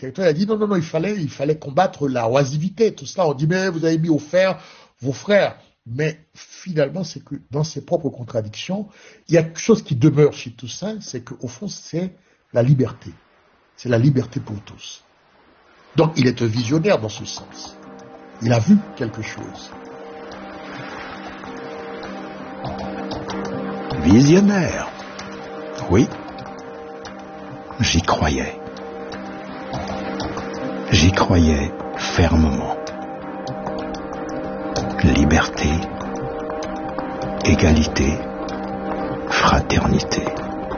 territoire. Il a dit non, il fallait combattre la oisivité, tout cela. On dit mais vous avez mis au fer vos frères. Mais finalement, c'est que dans ses propres contradictions, il y a quelque chose qui demeure chez Toussaint, c'est qu'au fond, c'est la liberté. C'est la liberté pour tous. Donc, il est un visionnaire dans ce sens. Il a vu quelque chose. Visionnaire. Oui. J'y croyais. J'y croyais fermement. Liberté, égalité, fraternité.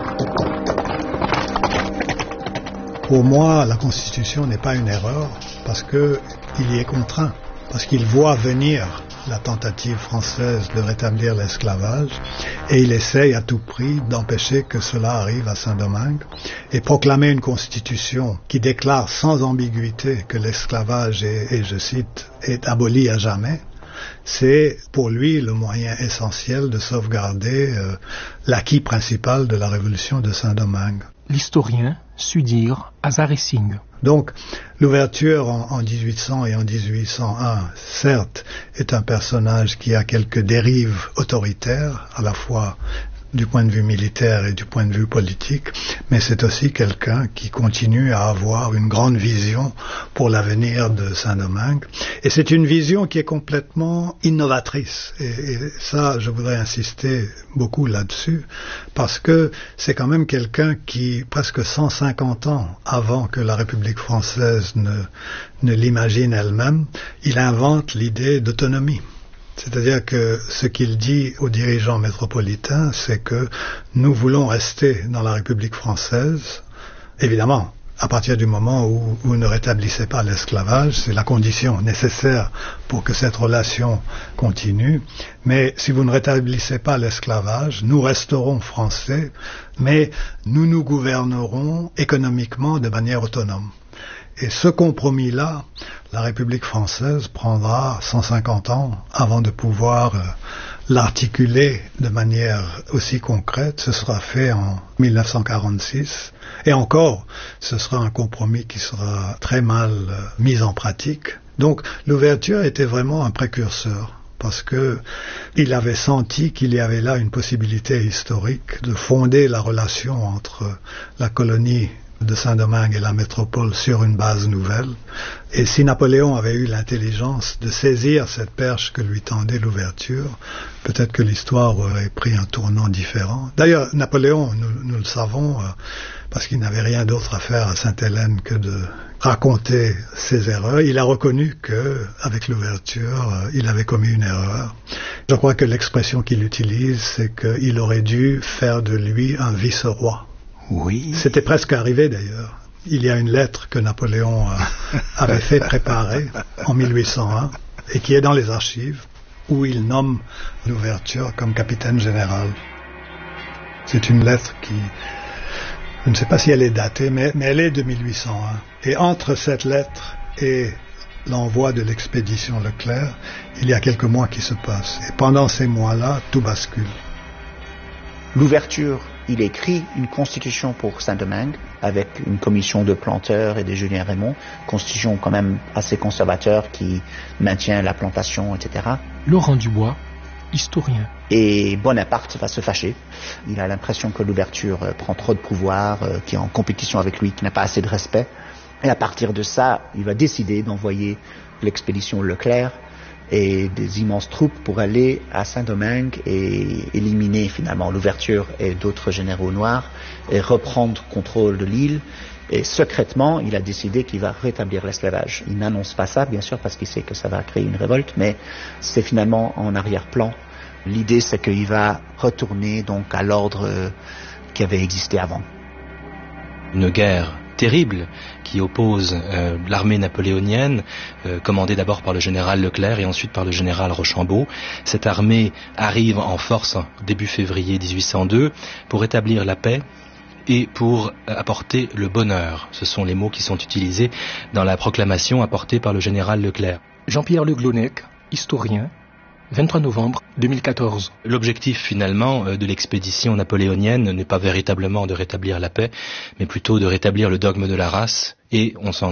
Pour moi, la Constitution n'est pas une erreur parce qu'il y est contraint, parce qu'il voit venir la tentative française de rétablir l'esclavage et il essaye à tout prix d'empêcher que cela arrive à Saint-Domingue et proclamer une Constitution qui déclare sans ambiguïté que l'esclavage est, je cite, est aboli à jamais. C'est pour lui le moyen essentiel de sauvegarder l'acquis principal de la révolution de Saint-Domingue. L'historien Sudir Azarissing. Donc, l'ouverture en 1800 et en 1801, certes, est un personnage qui a quelques dérives autoritaires, à la fois du point de vue militaire et du point de vue politique, mais c'est aussi quelqu'un qui continue à avoir une grande vision pour l'avenir de Saint-Domingue. Et c'est une vision qui est complètement innovatrice. Et ça, je voudrais insister beaucoup là-dessus, parce que c'est quand même quelqu'un qui, presque 150 ans avant que la République française ne l'imagine elle-même, il invente l'idée d'autonomie. C'est-à-dire que ce qu'il dit aux dirigeants métropolitains, c'est que nous voulons rester dans la République française. Évidemment, à partir du moment où vous ne rétablissez pas l'esclavage, c'est la condition nécessaire pour que cette relation continue. Mais si vous ne rétablissez pas l'esclavage, nous resterons français, mais nous nous gouvernerons économiquement de manière autonome. Et ce compromis-là, la République française prendra 150 ans avant de pouvoir l'articuler de manière aussi concrète. Ce sera fait en 1946. Et encore, ce sera un compromis qui sera très mal mis en pratique. Donc, l'ouverture était vraiment un précurseur, parce que il avait senti qu'il y avait là une possibilité historique de fonder la relation entre la colonie de Saint-Domingue et la métropole sur une base nouvelle. Et si Napoléon avait eu l'intelligence de saisir cette perche que lui tendait l'ouverture, peut-être que l'histoire aurait pris un tournant différent. D'ailleurs, Napoléon, nous le savons, parce qu'il n'avait rien d'autre à faire à Sainte-Hélène que de raconter ses erreurs. Il a reconnu que, avec l'ouverture, il avait commis une erreur. Je crois que l'expression qu'il utilise, c'est qu'il aurait dû faire de lui un vice-roi. Oui. C'était presque arrivé d'ailleurs. Il y a une lettre que Napoléon avait fait préparer en 1801 et qui est dans les archives où il nomme l'ouverture comme capitaine général. C'est une lettre qui, je ne sais pas si elle est datée, mais elle est de 1801. Et entre cette lettre et l'envoi de l'expédition Leclerc, il y a quelques mois qui se passent. Et pendant ces mois-là, tout bascule. L'ouverture, il écrit une constitution pour Saint-Domingue avec une commission de planteurs et de Julien Raymond, constitution quand même assez conservateur qui maintient la plantation, etc. Laurent Dubois, historien. Et Bonaparte va se fâcher. Il a l'impression que l'ouverture prend trop de pouvoir, qui est en compétition avec lui, qui n'a pas assez de respect. Et à partir de ça, il va décider d'envoyer l'expédition Leclerc et des immenses troupes pour aller à Saint-Domingue et éliminer finalement l'ouverture et d'autres généraux noirs et reprendre contrôle de l'île. Et secrètement, il a décidé qu'il va rétablir l'esclavage. Il n'annonce pas ça, bien sûr, parce qu'il sait que ça va créer une révolte, mais c'est finalement en arrière-plan. L'idée, c'est qu'il va retourner donc à l'ordre qui avait existé avant. Une guerre terrible qui oppose l'armée napoléonienne, commandée d'abord par le général Leclerc et ensuite par le général Rochambeau. Cette armée arrive en force début février 1802 pour établir la paix et pour apporter le bonheur. Ce sont les mots qui sont utilisés dans la proclamation apportée par le général Leclerc. Jean-Pierre Le Glonec, historien, 23 novembre 2014. L'objectif finalement de l'expédition napoléonienne n'est pas véritablement de rétablir la paix, mais plutôt de rétablir le dogme de la race, et on s'en